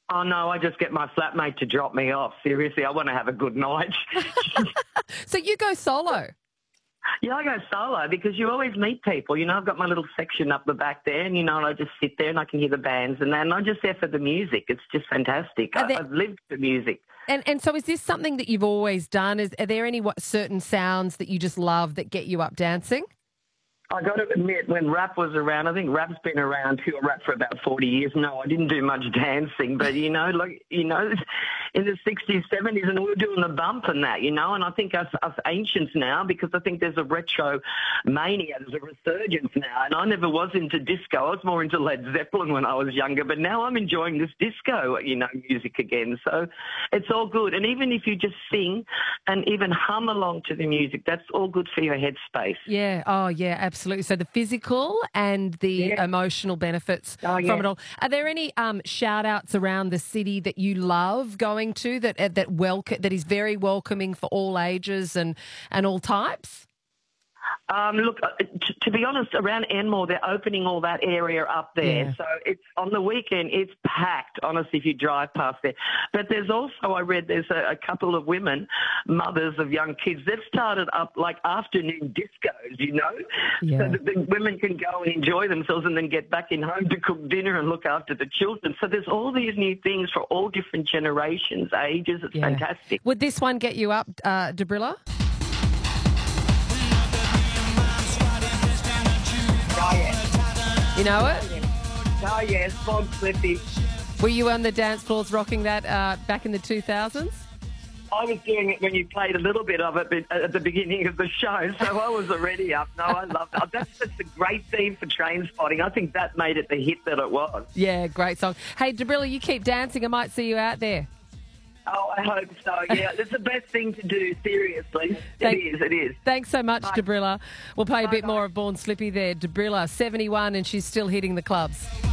Oh, no, I just get my flatmate to drop me off. Seriously, I want to have a good night. So you go solo? Yeah, I go solo because you always meet people. You know, I've got my little section up the back there and, and I just sit there and I can hear the bands and that. And I'm just there for the music. It's just fantastic. I've lived for music. And so is this something that you've always done? Are there any certain sounds that you just love that get you up dancing? I got to admit, when rap was around, I think rap's been around, pure rap, for about 40 years. No, I didn't do much dancing, but, in the 60s, 70s, and we were doing the bump and that, and I think us ancients now, because I think there's a retro mania, there's a resurgence now, and I never was into disco. I was more into Led Zeppelin when I was younger, but now I'm enjoying this disco, music again. So it's all good. And even if you just sing and even hum along to the music, that's all good for your headspace. Yeah. Oh, yeah, absolutely. So the physical and the emotional benefits from it all. Are there any shout-outs around the city that you love going to that is very welcoming for all ages and all types? Look, to be honest, around Enmore, they're opening all that area up there. Yeah. So it's on the weekend, it's packed, honestly, if you drive past there. But there's also, I read, there's a couple of women, mothers of young kids, they've started up like afternoon discos, Yeah. so that the women can go and enjoy themselves and then get back in home to cook dinner and look after the children. So there's all these new things for all different generations, ages. It's fantastic. Would this one get you up, Debrilla? Oh, yeah. You know it? Oh, yes, Bog Slippy. Were you on the dance floors rocking that back in the 2000s? I was doing it when you played a little bit of it at the beginning of the show, so I was already up. No, I love that. That's just a great theme for Train Spotting. I think that made it the hit that it was. Yeah, great song. Hey, Debrilla, you keep dancing. I might see you out there. Oh, I hope so, yeah. It's the best thing to do, seriously. It is. Thanks so much, Debrilla. We'll play a bit more of Born Slippy there. Debrilla, 71, and she's still hitting the clubs.